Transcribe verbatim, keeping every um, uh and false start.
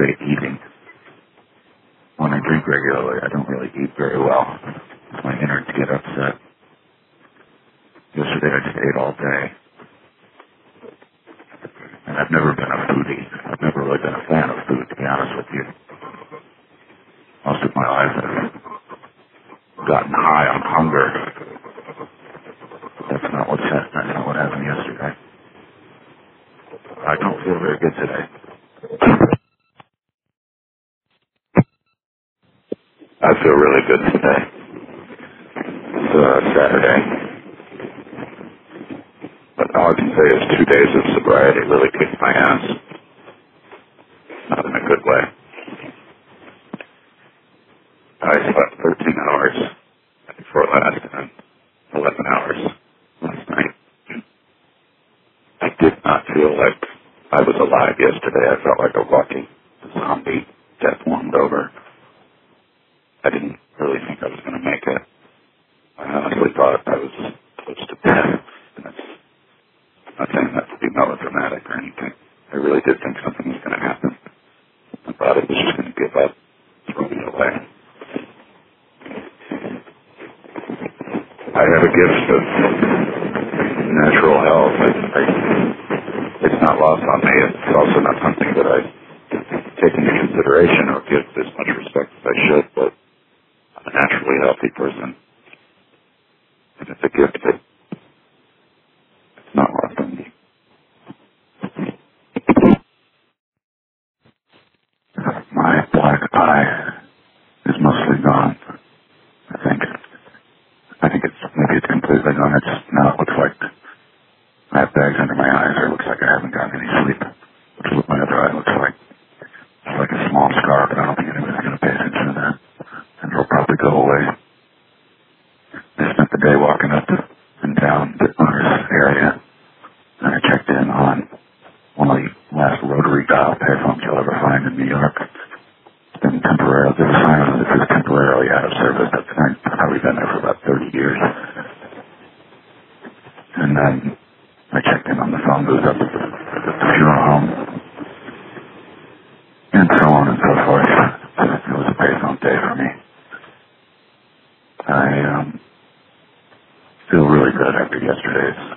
straight eating. When I drink regularly, I don't really eat very well. My innards get upset. Yesterday I just ate all day. And I've never been a foodie. I've never really been a fan of food, to be honest with you. Most of my life I've gotten high on hunger. That's not what's happened. That's not what happened yesterday. I don't feel very good today. I feel really good today. It's uh, Saturday. But all I can say is two days of sobriety really kicked my ass. Not in a good way. I slept thirteen hours before last and eleven hours last night. I did not feel like I was alive yesterday. I felt like a walking zombie, death warmed over. I didn't really think I was going to make it. I honestly thought I was close to death. And that's, I'm not saying that to be melodramatic or anything. I really did think something was going to happen. My body was just going to give up, throw me away. I have a gift of natural health. I, I, it's not lost on me. It's also not something that I take into consideration or give as much respect as I should, but I'm a naturally healthy person. And it's a gift that it's not lost on me. My black eye is mostly gone, I think. I think it's, maybe it's completely gone. It's now it looks like I have bags under my eyes, or it looks like I haven't gotten any sleep, which is what my other eye looks like. It's like a small scar, but I don't think anybody's going to pay attention to that. And it'll probably go away. I spent the day walking up and down the owner's area, and I checked in on one of the last rotary dial payphones you'll ever find in New York. It's been temporarily, there's a sign on it that says temporarily out of service. That's probably been there for about thirty years. And then I checked in on the phone booth up at the, at the funeral home, and so on and so forth. It was a payphone day for me. I um, feel really good after yesterday's